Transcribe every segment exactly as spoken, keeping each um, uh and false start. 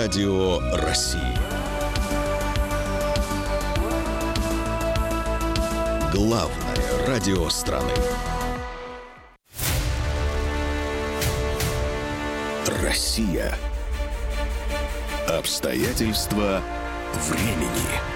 Радио России. Главное радио страны. Россия. Обстоятельства времени.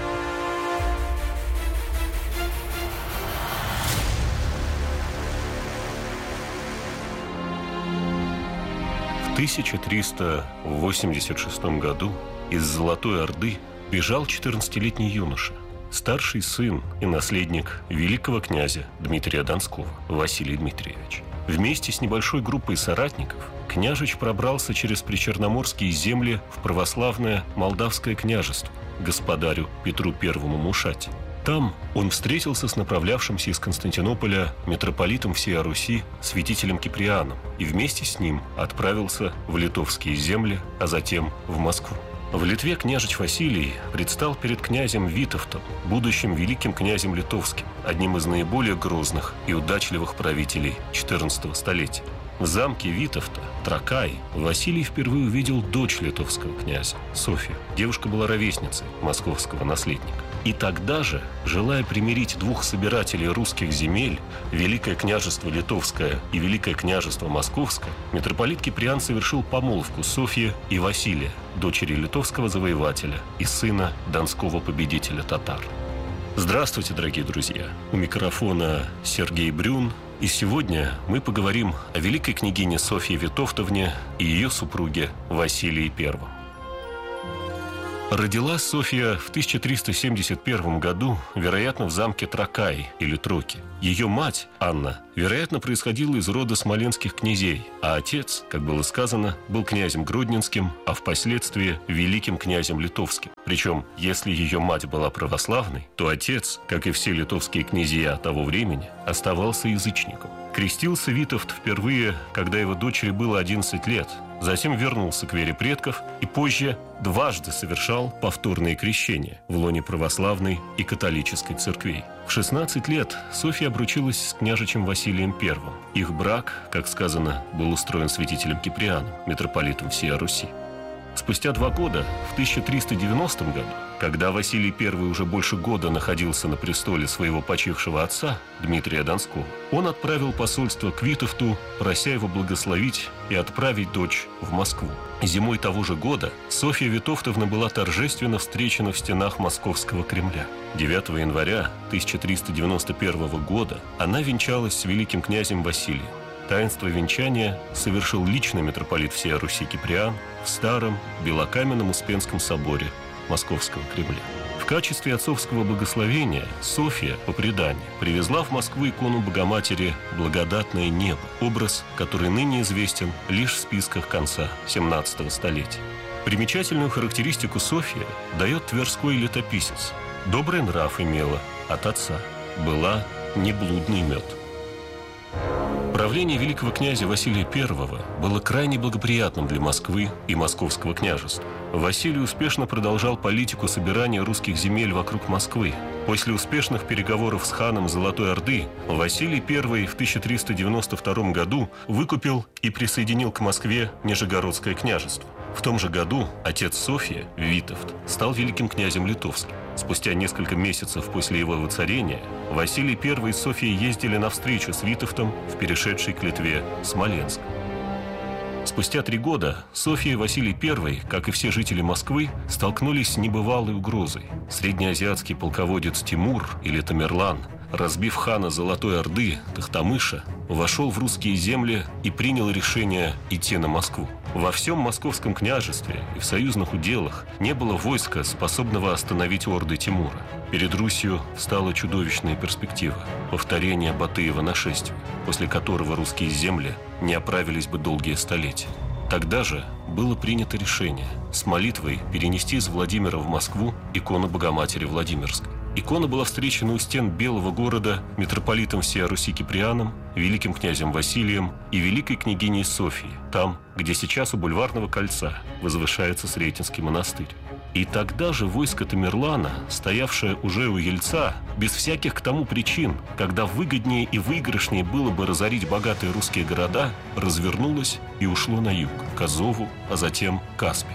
В тысяча триста восемьдесят шестом году из Золотой Орды бежал четырнадцатилетний юноша, старший сын и наследник великого князя Дмитрия Донского, Василий Дмитриевич. Вместе с небольшой группой соратников княжич пробрался через причерноморские земли в православное Молдавское княжество, господарю Петру Первому Мушате. Там он встретился с направлявшимся из Константинополя митрополитом всей Руси святителем Киприаном и вместе с ним отправился в литовские земли, а затем в Москву. В Литве княжич Василий предстал перед князем Витовтом, будущим великим князем литовским, одним из наиболее грозных и удачливых правителей четырнадцатого столетия. В замке Витовта, Тракай, Василий впервые увидел дочь литовского князя, Софью. Девушка была ровесницей московского наследника. И тогда же, желая примирить двух собирателей русских земель, Великое княжество Литовское и Великое княжество Московское, митрополит Киприан совершил помолвку Софьи и Василия, дочери литовского завоевателя и сына донского победителя татар. Здравствуйте, дорогие друзья! У микрофона Сергей Брюн. И сегодня мы поговорим о великой княгине Софье Витовтовне и ее супруге Василии Первом. Родилась Софья в тысяча триста семьдесят первом году, вероятно, в замке Тракай или Троки. Ее мать, Анна, вероятно, происходила из рода смоленских князей, а отец, как было сказано, был князем Гродненским, а впоследствии великим князем литовским. Причем, если ее мать была православной, то отец, как и все литовские князья того времени, оставался язычником. Крестился Витовт впервые, когда его дочери было одиннадцать лет, затем вернулся к вере предков и позже дважды совершал повторные крещения в лоне православной и католической церквей. В шестнадцать лет Софья обручилась с княжичем Василием Первым. Их брак, как сказано, был устроен святителем Киприаном, митрополитом всей Руси. Спустя два года, в тысяча триста девяностом году, когда Василий Первый уже больше года находился на престоле своего почившего отца, Дмитрия Донского, он отправил посольство к Витовту, прося его благословить и отправить дочь в Москву. Зимой того же года Софья Витовтовна была торжественно встречена в стенах Московского Кремля. девятого января тысяча триста девяносто первого года она венчалась с великим князем Василием. Таинство венчания совершил лично митрополит всей Руси Киприан в старом белокаменном Успенском соборе Московского Кремля. В качестве отцовского благословения Софья, по преданию, привезла в Москву икону Богоматери «Благодатное небо», образ, который ныне известен лишь в списках конца семнадцатого столетия. Примечательную характеристику Софья дает тверской летописец. Добрый нрав имела от отца, была неблудный мед. Правление великого князя Василия Первого было крайне благоприятным для Москвы и Московского княжества. Василий успешно продолжал политику собирания русских земель вокруг Москвы. После успешных переговоров с ханом Золотой Орды Василий Первый в тысяча триста девяносто втором году выкупил и присоединил к Москве Нижегородское княжество. В том же году отец Софьи, Витовт, стал великим князем литовским. Спустя несколько месяцев после его воцарения Василий Первый и Софья ездили на встречу с Витовтом в перешедший к Литве Смоленск. Спустя три года Софья и Василий Первый, как и все жители Москвы, столкнулись с небывалой угрозой. Среднеазиатский полководец Тимур или Тамерлан, разбив хана Золотой Орды Тохтамыша, вошел в русские земли и принял решение идти на Москву. Во всем московском княжестве и в союзных уделах не было войска, способного остановить орды Тимура. Перед Русью встала чудовищная перспектива – повторения Батыева нашествия, после которого русские земли не оправились бы долгие столетия. Тогда же было принято решение с молитвой перенести из Владимира в Москву икону Богоматери Владимирской. Икона была встречена у стен Белого города митрополитом всей Руси Киприаном, великим князем Василием и великой княгиней Софьей, там, где сейчас у Бульварного кольца возвышается Сретенский монастырь. И тогда же войско Тамерлана, стоявшее уже у Ельца, без всяких к тому причин, когда выгоднее и выигрышнее было бы разорить богатые русские города, развернулось и ушло на юг, к Азову, а затем к Каспию.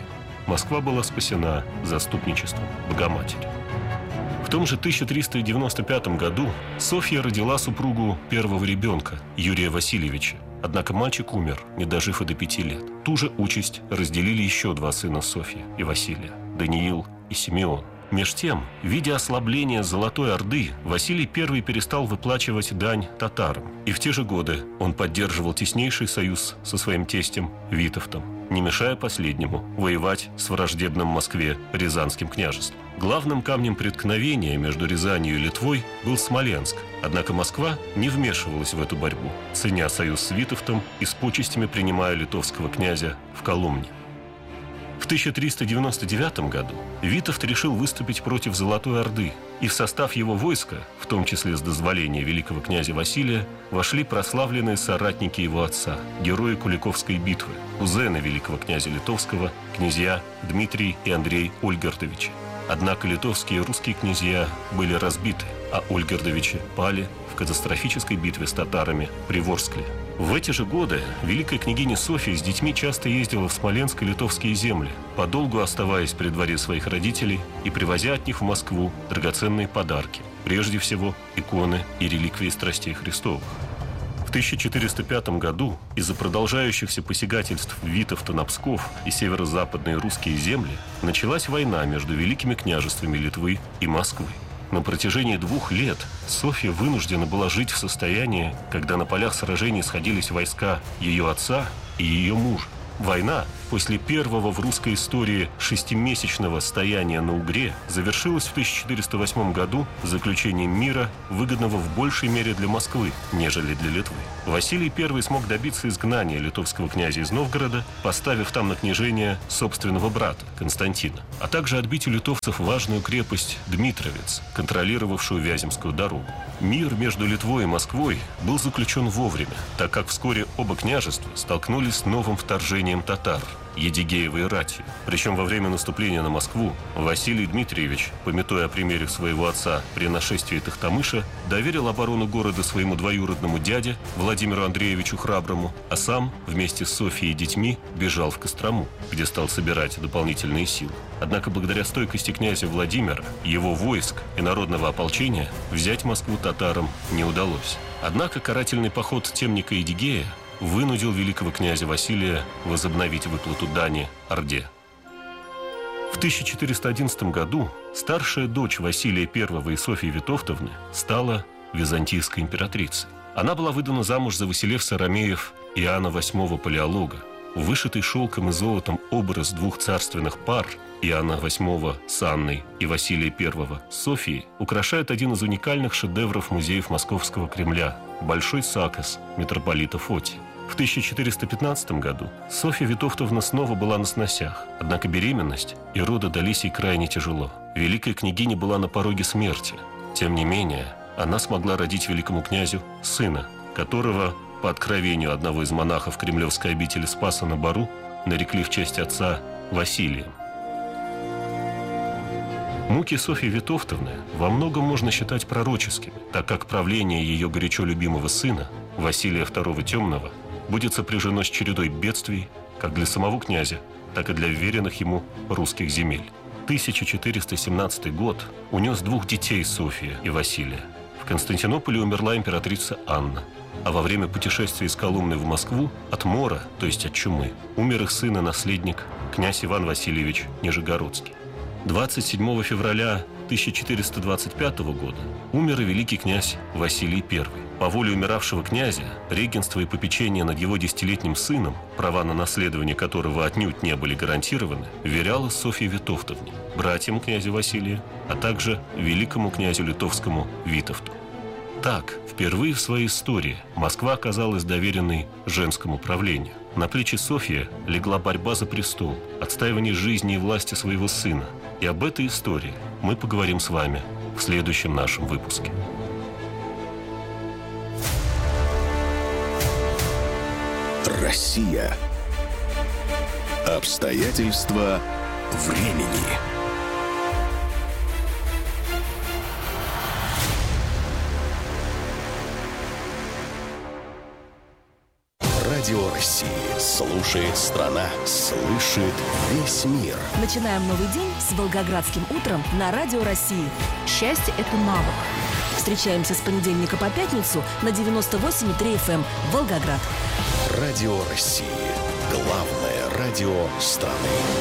Москва была спасена заступничеством Богоматери. В том же тысяча триста девяносто пятом году Софья родила супругу первого ребенка, Юрия Васильевича. Однако мальчик умер, не дожив и до пяти лет. Ту же участь разделили еще два сына Софьи и Василия – Даниил и Симеон. Меж тем, видя ослабление Золотой Орды, Василий I перестал выплачивать дань татарам. И в те же годы он поддерживал теснейший союз со своим тестем Витовтом, не мешая последнему воевать с враждебным Москве Рязанским княжеством. Главным камнем преткновения между Рязанью и Литвой был Смоленск. Однако Москва не вмешивалась в эту борьбу, ценя союз с Витовтом и с почестями принимая литовского князя в Коломне. В тысяча триста девяносто девятом году Витовт решил выступить против Золотой Орды, и в состав его войска, в том числе с дозволения великого князя Василия, вошли прославленные соратники его отца, герои Куликовской битвы, кузены великого князя Литовского, князья Дмитрий и Андрей Ольгердовичи. Однако литовские и русские князья были разбиты, а Ольгердовичи пали в катастрофической битве с татарами при Ворскле. В эти же годы великая княгиня Софья с детьми часто ездила в Смоленск и литовские земли, подолгу оставаясь при дворе своих родителей и привозя от них в Москву драгоценные подарки, прежде всего иконы и реликвии страстей Христовых. В тысяча четыреста пятом году из-за продолжающихся посягательств Витовта на Псков и северо-западные русские земли началась война между великими княжествами Литвы и Москвы. На протяжении двух лет Софья вынуждена была жить в состоянии, когда на полях сражений сходились войска ее отца и ее мужа. Война после первого в русской истории шестимесячного стояния на Угре завершилась в тысяча четыреста восьмом году заключением мира, выгодного в большей мере для Москвы, нежели для Литвы. Василий I смог добиться изгнания литовского князя из Новгорода, поставив там на княжение собственного брата Константина, а также отбить у литовцев важную крепость Дмитровец, контролировавшую Вяземскую дорогу. Мир между Литвой и Москвой был заключен вовремя, так как вскоре оба княжества столкнулись с новым вторжением татар – Едигеевой ратью. Причем во время наступления на Москву Василий Дмитриевич, памятуя о примере своего отца при нашествии Тохтамыша, доверил оборону города своему двоюродному дяде Владимиру Андреевичу Храброму, а сам вместе с Софьей и детьми бежал в Кострому, где стал собирать дополнительные силы. Однако благодаря стойкости князя Владимира, его войск и народного ополчения взять Москву татарам не удалось. Однако карательный поход темника Едигея вынудил великого князя Василия возобновить выплату дани Орде. В тысяча четыреста одиннадцатом году старшая дочь Василия I и Софьи Витовтовны стала византийской императрицей. Она была выдана замуж за Василевса Ромеев Иоанна восьмого Палеолога. Вышитый шелком и золотом образ двух царственных пар Иоанна восьмого с Анной и Василия I с Софией украшает один из уникальных шедевров музеев Московского Кремля – Большой сакос митрополита Фотия. В тысяча четыреста пятнадцатом году Софья Витовтовна снова была на сносях, однако беременность и роды дались ей крайне тяжело. Великая княгиня была на пороге смерти. Тем не менее, она смогла родить великому князю сына, которого, по откровению одного из монахов кремлевской обители Спаса на Бару, нарекли в честь отца Василием. Муки Софьи Витовтовны во многом можно считать пророческими, так как правление ее горячо любимого сына, Василия второго Темного, будет сопряжено с чередой бедствий как для самого князя, так и для вверенных ему русских земель. тысяча четыреста семнадцатый год унес двух детей Софьи и Василия. В Константинополе умерла императрица Анна, а во время путешествия из Коломны в Москву от мора, то есть от чумы, умер их сын и наследник, князь Иван Васильевич Нижегородский. двадцать седьмого февраля тысяча четыреста двадцать пятого года умер и великий князь Василий I. По воле умиравшего князя, регенство и попечение над его десятилетним сыном, права на наследование которого отнюдь не были гарантированы, вверяла Софье Витовтовне, братьям князя Василия, а также великому князю литовскому Витовту. Так, впервые в своей истории Москва оказалась доверенной женскому правлению. На плечи Софьи легла борьба за престол, отстаивание жизни и власти своего сына. И об этой истории мы поговорим с вами в следующем нашем выпуске. Россия. Обстоятельства времени. Радио России. Слушает страна. Слышит весь мир. Начинаем новый день с Волгоградским утром на Радио России. Счастье – это навык. Встречаемся с понедельника по пятницу на девяносто восемь и три эф эм Волгоград. Радио России. Главное радио страны.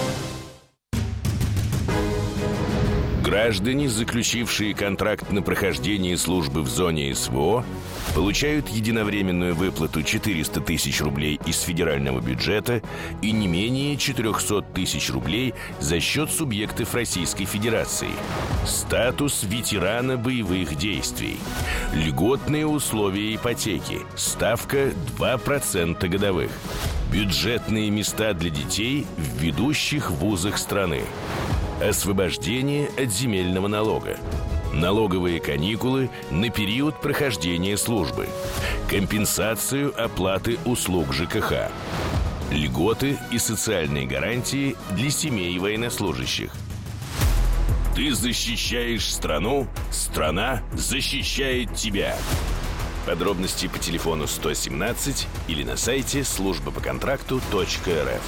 Граждане, заключившие контракт на прохождение службы в зоне эс вэ о, получают единовременную выплату четыреста тысяч рублей из федерального бюджета и не менее четыреста тысяч рублей за счет субъектов Российской Федерации. Статус ветерана боевых действий. Льготные условия ипотеки. Ставка два процента годовых. Бюджетные места для детей в ведущих вузах страны. Освобождение от земельного налога. Налоговые каникулы на период прохождения службы. Компенсацию оплаты услуг ЖКХ. Льготы и социальные гарантии для семей военнослужащих. Ты защищаешь страну, страна защищает тебя. Подробности по телефону сто семнадцать или на сайте служба по контракту точка эр эф.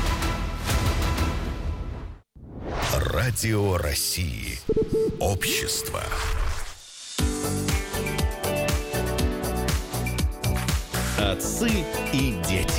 Радио России. Общество. Отцы и дети.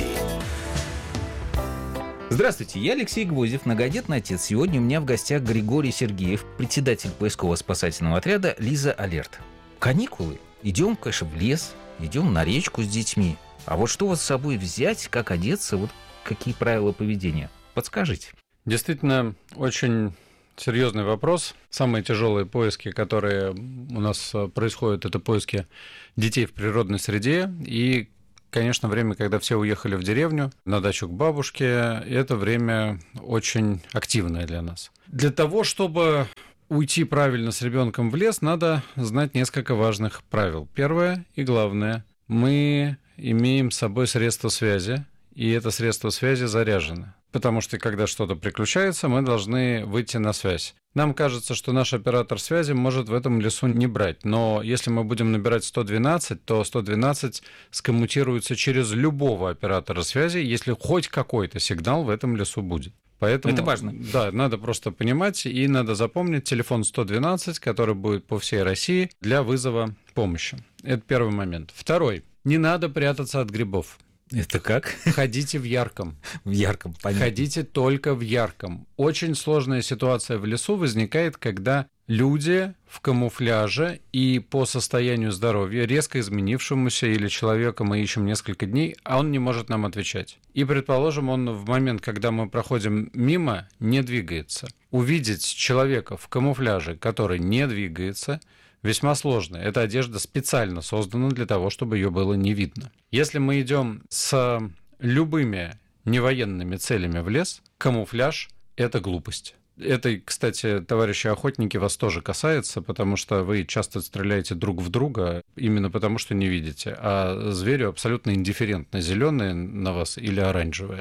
Здравствуйте, я Алексей Гвоздев, многодетный отец. Сегодня у меня в гостях Григорий Сергеев, председатель поисково-спасательного отряда «Лиза Алерт». Каникулы. Идем, конечно, в лес, идем на речку с детьми. А вот что вот с собой взять, как одеться, вот какие правила поведения? Подскажите. Действительно, очень серьезный вопрос. Самые тяжелые поиски, которые у нас происходят, это поиски детей в природной среде. И, конечно, время, когда все уехали в деревню, на дачу к бабушке, это время очень активное для нас. Для того, чтобы уйти правильно с ребенком в лес, надо знать несколько важных правил. Первое и главное, мы имеем с собой средства связи, и это средство связи заряжено. Потому что, когда что-то приключается, мы должны выйти на связь. Нам кажется, что наш оператор связи может в этом лесу не брать. Но если мы будем набирать сто двенадцать, то сто двенадцать скоммутируется через любого оператора связи, если хоть какой-то сигнал в этом лесу будет. Поэтому, это важно. Да, надо просто понимать и надо запомнить телефон сто двенадцать, который будет по всей России для вызова помощи. Это первый момент. Второй. Не надо прятаться от грибов. Это как? Ходите в ярком. В ярком, понятно. Ходите только в ярком. Очень сложная ситуация в лесу возникает, когда люди в камуфляже и по состоянию здоровья, резко изменившемуся, или человека мы ищем несколько дней, а он не может нам отвечать. И, предположим, он в момент, когда мы проходим мимо, не двигается. Увидеть человека в камуфляже, который не двигается, весьма сложно. Эта одежда специально создана для того, чтобы ее было не видно. Если мы идем с любыми невоенными целями в лес, камуфляж – это глупость. Это, кстати, товарищи охотники, вас тоже касается, потому что вы часто стреляете друг в друга именно потому, что не видите, а зверю абсолютно индифферентно, зеленые на вас или оранжевые.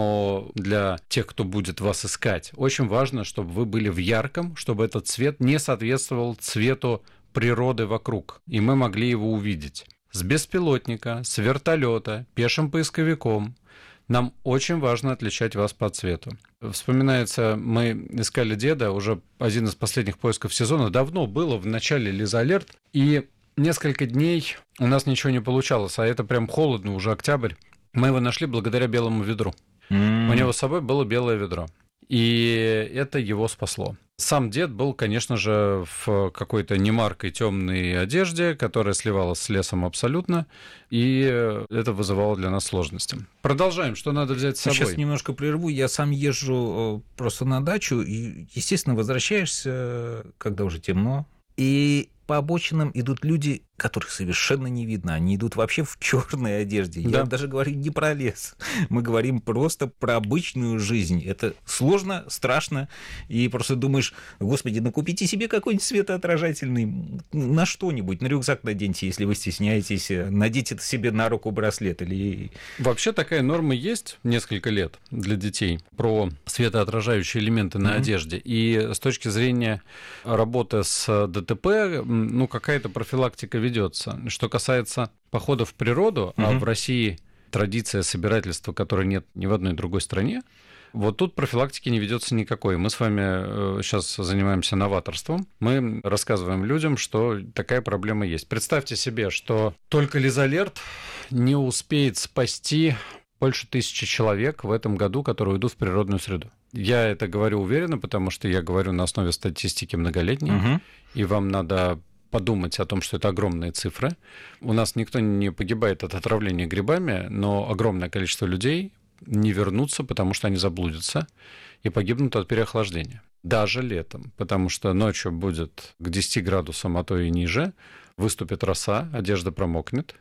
Но для тех, кто будет вас искать, очень важно, чтобы вы были в ярком, чтобы этот цвет не соответствовал цвету природы вокруг, и мы могли его увидеть. С беспилотника, с вертолета, пешим поисковиком. Нам очень важно отличать вас по цвету. Вспоминается, мы искали деда, уже один из последних поисков сезона, давно было, в начале Лиза Алерт, и несколько дней у нас ничего не получалось, а это прям холодно, уже октябрь. Мы его нашли благодаря белому ведру. Mm. У него с собой было белое ведро. И это его спасло. Сам дед был, конечно же, в какой-то немаркой темной одежде, которая сливалась с лесом абсолютно, и это вызывало для нас сложности. Продолжаем. Что надо взять с собой? Сейчас немножко прерву. Я сам езжу просто на дачу, и, естественно, возвращаешься, когда уже темно, и по обочинам идут люди, которых совершенно не видно. Они идут вообще в черной одежде. Да. Я даже говорю не про лес. Мы говорим просто про обычную жизнь. Это сложно, страшно. И просто думаешь, господи, ну купите себе какой-нибудь светоотражательный на что-нибудь. На рюкзак наденьте, если вы стесняетесь. Наденьте себе на руку браслет. Или... Вообще такая норма есть несколько лет для детей про светоотражающие элементы на mm-hmm. одежде. И с точки зрения работы с ДТП, ну какая-то профилактика ведется. Что касается походов в природу, угу. а в России традиция собирательства, которой нет ни в одной другой стране, вот тут профилактики не ведется никакой. Мы с вами сейчас занимаемся новаторством. Мы рассказываем людям, что такая проблема есть. Представьте себе, что только Лизалерт не успеет спасти больше тысячи человек в этом году, которые уйдут в природную среду. Я это говорю уверенно, потому что я говорю на основе статистики многолетней, угу. и вам надо подумать о том, что это огромные цифры. У нас никто не погибает от отравления грибами, но огромное количество людей не вернутся, потому что они заблудятся и погибнут от переохлаждения. Даже летом, потому что ночью будет к десяти градусам, а то и ниже, выступит роса, одежда промокнет,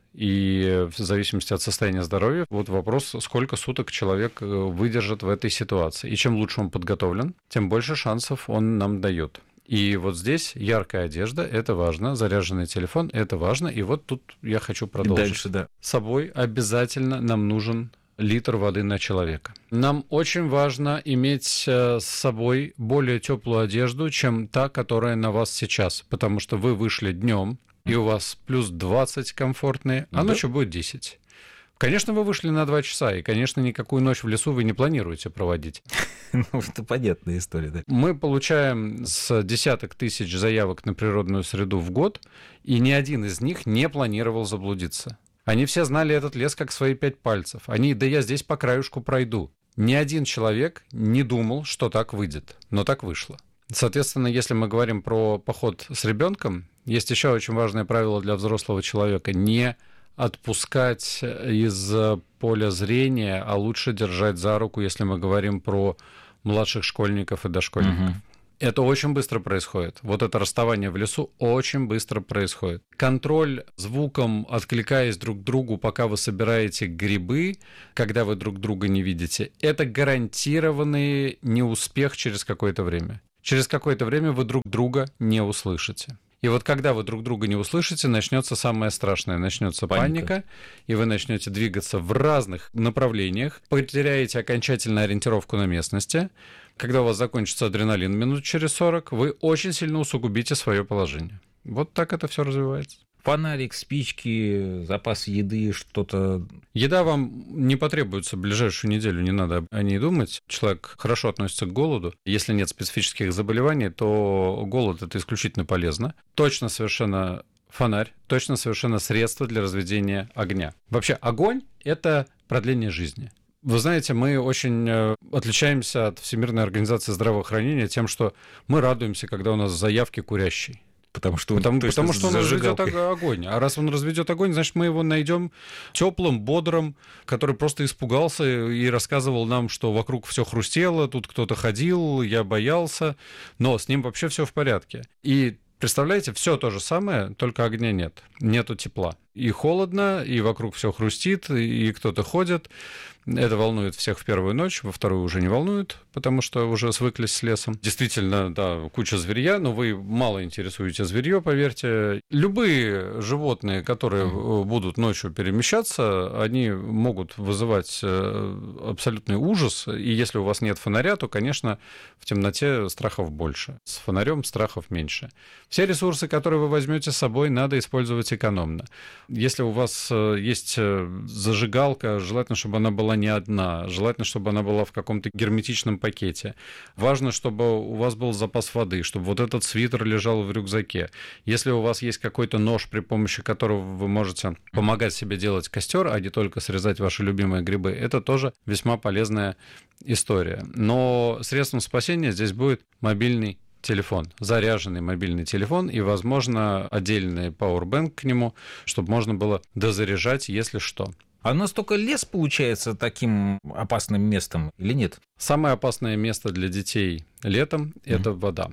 и в зависимости от состояния здоровья, вот вопрос, сколько суток человек выдержит в этой ситуации. И чем лучше он подготовлен, тем больше шансов он нам дает. И вот здесь яркая одежда, это важно, заряженный телефон, это важно, и вот тут я хочу продолжить. Дальше, да. С собой обязательно нам нужен литр воды на человека. Нам очень важно иметь с собой более теплую одежду, чем та, которая на вас сейчас, потому что вы вышли днем, и у вас плюс двадцать комфортные, а да. ночью будет десять. Конечно, вы вышли на два часа, и, конечно, никакую ночь в лесу вы не планируете проводить. Ну, это понятная история, да. Мы получаем с десяток тысяч заявок на природную среду в год, и ни один из них не планировал заблудиться. Они все знали этот лес как свои пять пальцев. Они, да я здесь по краюшку пройду. Ни один человек не думал, что так выйдет, но так вышло. Соответственно, если мы говорим про поход с ребенком, есть еще очень важное правило для взрослого человека: не отпускать из поля зрения, а лучше держать за руку, если мы говорим про младших школьников и дошкольников. Угу. Это очень быстро происходит. Вот это расставание в лесу очень быстро происходит. Контроль звуком, откликаясь друг к другу, пока вы собираете грибы, когда вы друг друга не видите, это гарантированный неуспех через какое-то время. Через какое-то время вы друг друга не услышите. И вот когда вы друг друга не услышите, начнется самое страшное. Начнется паника. паника, и вы начнете двигаться в разных направлениях, потеряете окончательно ориентировку на местности. Когда у вас закончится адреналин минут через сорок, вы очень сильно усугубите свое положение. Вот так это все развивается. Фонарик, спички, запас еды, что-то... Еда вам не потребуется в ближайшую неделю, не надо о ней думать. Человек хорошо относится к голоду. Если нет специфических заболеваний, то голод – это исключительно полезно. Точно совершенно фонарь, точно совершенно средство для разведения огня. Вообще огонь – это продление жизни. Вы знаете, мы очень отличаемся от Всемирной организации здравоохранения тем, что мы радуемся, когда у нас заявки курящий. Потому что, потому, потому что он разведет огонь. А раз он разведет огонь, значит, мы его найдем теплым, бодрым, который просто испугался и рассказывал нам, что вокруг все хрустело, тут кто-то ходил, я боялся, но с ним вообще все в порядке. И представляете, все то же самое, только огня нет, нету тепла. И холодно, и вокруг все хрустит, и кто-то ходит. Это волнует всех в первую ночь, во вторую уже не волнует, потому что уже свыклись с лесом. Действительно, да, куча зверья, но вы мало интересуете зверье, поверьте. Любые животные, которые будут ночью перемещаться, они могут вызывать абсолютный ужас. И если у вас нет фонаря, то, конечно, в темноте страхов больше. С фонарем страхов меньше. Все ресурсы, которые вы возьмете с собой, надо использовать экономно. Если у вас есть зажигалка, желательно, чтобы она была не одна, желательно, чтобы она была в каком-то герметичном пакете. Важно, чтобы у вас был запас воды, чтобы вот этот свитер лежал в рюкзаке. Если у вас есть какой-то нож, при помощи которого вы можете помогать себе делать костер, а не только срезать ваши любимые грибы, это тоже весьма полезная история. Но средством спасения здесь будет мобильный телефон, заряженный мобильный телефон и, возможно, отдельный пауэрбэнк к нему, чтобы можно было дозаряжать, если что. А настолько лес получается таким опасным местом или нет? Самое опасное место для детей летом – это mm-hmm. вода.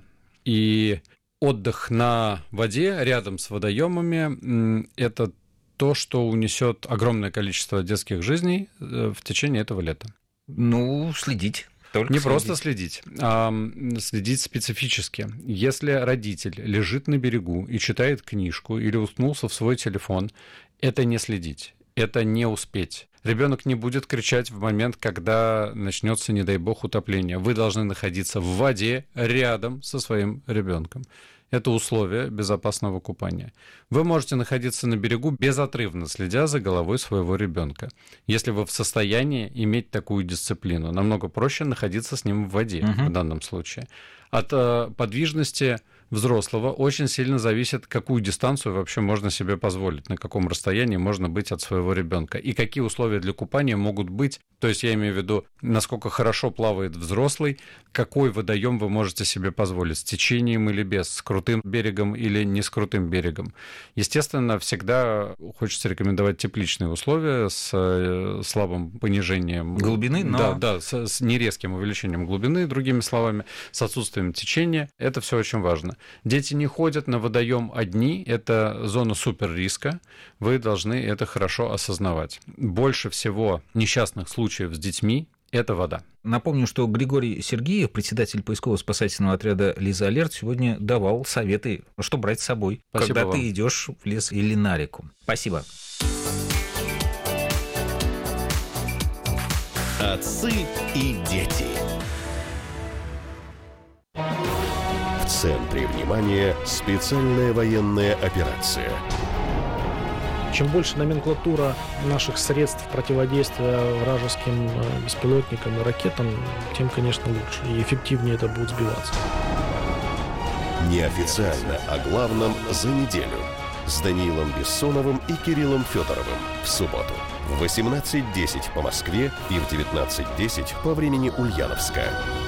И отдых на воде рядом с водоемами – это то, что унесет огромное количество детских жизней в течение этого лета. Ну, следить. Только не следить. просто следить, а следить специфически. Если родитель лежит на берегу и читает книжку или уткнулся в свой телефон, это не следить, это не успеть. Ребенок не будет кричать в момент, когда начнется, не дай бог, утопление. Вы должны находиться в воде рядом со своим ребенком. Это условие безопасного купания. Вы можете находиться на берегу безотрывно, следя за головой своего ребенка. Если вы в состоянии иметь такую дисциплину, намного проще находиться с ним в воде uh-huh. в данном случае. От э, подвижности взрослого очень сильно зависит, какую дистанцию вообще можно себе позволить, на каком расстоянии можно быть от своего ребенка и какие условия для купания могут быть. То есть я имею в виду, насколько хорошо плавает взрослый, какой водоем вы можете себе позволить, с течением или без, с крутым берегом или не с крутым берегом. Естественно, всегда хочется рекомендовать тепличные условия с слабым понижением глубины, но... Да, да, с, с нерезким увеличением глубины, другими словами, с отсутствием течения. Это все очень важно. Дети не ходят на водоем одни, это зона суперриска, вы должны это хорошо осознавать. Больше всего несчастных случаев с детьми – это вода. Напомню, что Григорий Сергеев, председатель поисково-спасательного отряда «Лиза Алерт», сегодня давал советы, что брать с собой, Спасибо когда вам. Ты идешь в лес или на реку. Спасибо. Отцы и дети. В центре внимания специальная военная операция. Чем больше номенклатура наших средств противодействия вражеским беспилотникам и ракетам, тем, конечно, лучше и эффективнее это будет сбиваться. Неофициально о главном за неделю с Даниилом Бессоновым и Кириллом Федоровым в субботу в восемнадцать десять по Москве и в девятнадцать десять по времени Ульяновска.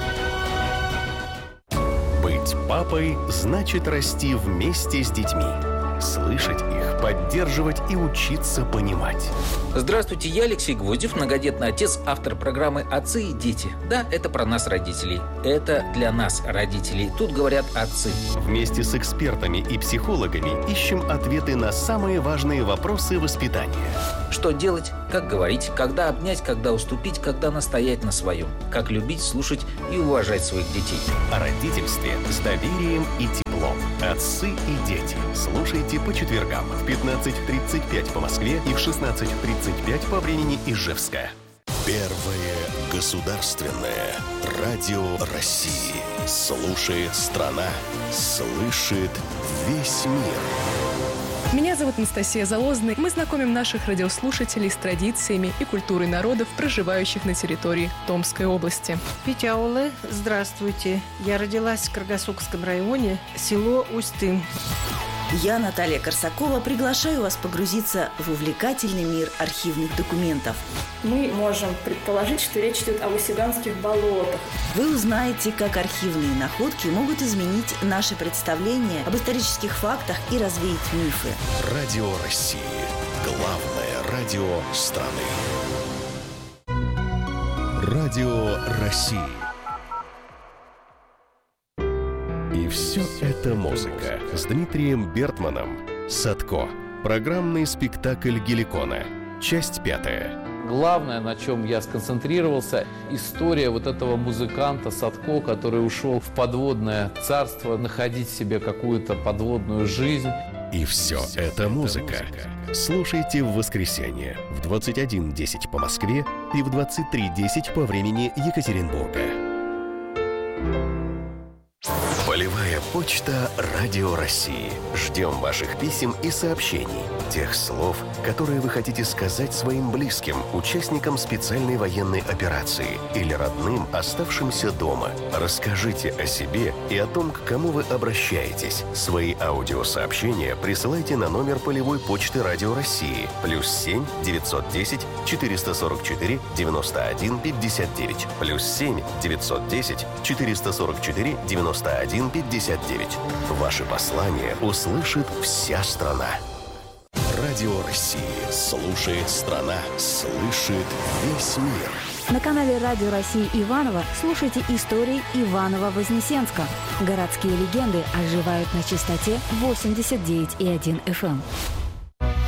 Быть папой значит расти вместе с детьми, слышать их, поддерживать и учиться понимать. Здравствуйте, я Алексей Гвоздев, многодетный отец, автор программы «Отцы и дети». Да, это про нас, родителей. Это для нас, родителей. Тут говорят отцы. Вместе с экспертами и психологами ищем ответы на самые важные вопросы воспитания. Что делать, как говорить, когда обнять, когда уступить, когда настоять на своем. Как любить, слушать и уважать своих детей. О родительстве с доверием и теплом. Отцы и дети. Слушайте по четвергам в пятнадцать тридцать пять по Москве и в шестнадцать тридцать пять по времени Ижевска. Первое государственное радио России. Слушает страна, слышит весь мир. Меня зовут Анастасия Залозная. Мы знакомим наших радиослушателей с традициями и культурой народов, проживающих на территории Томской области. Петяулы, здравствуйте. Я родилась в Каргасокском районе, село Усть-Тым. Я, Наталья Корсакова, приглашаю вас погрузиться в увлекательный мир архивных документов. Мы можем предположить, что речь идет о Васюганских болотах. Вы узнаете, как архивные находки могут изменить наше представление об исторических фактах и развеять мифы. Радио России. Главное радио страны. Радио России. И все это музыка с Дмитрием Бертманом. «Садко». Программный спектакль Геликона. Часть пятая. Главное, на чем я сконцентрировался, история вот этого музыканта Садко, который ушел в подводное царство, находить себе какую-то подводную жизнь. И все это музыка. Слушайте в воскресенье в двадцать один десять по Москве и в двадцать три десять по времени Екатеринбурга. Полевая почта Радио России. Ждем ваших писем и сообщений. Тех слов, которые вы хотите сказать своим близким, участникам специальной военной операции или родным, оставшимся дома. Расскажите о себе и о том, к кому вы обращаетесь. Свои аудиосообщения присылайте на номер полевой почты Радио России. Плюс семь девятьсот десять четыреста сорок четыре девяносто один пятьдесят девять. Плюс семь девятьсот десять четыреста сорок четыре девяносто один пятьдесят девять. Ваши послания услышит вся страна. Радио России. Слушает страна. Слышит весь мир. На канале Радио России Иваново слушайте истории Иваново-Вознесенска. Городские легенды оживают на частоте восемьдесят девять и один эф эм.